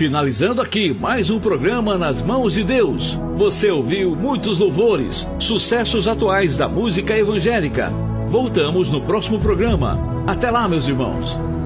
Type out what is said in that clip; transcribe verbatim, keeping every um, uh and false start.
Finalizando aqui mais um programa Nas Mãos de Deus. Você ouviu muitos louvores, sucessos atuais da música evangélica. Voltamos no próximo programa. Até lá, meus irmãos.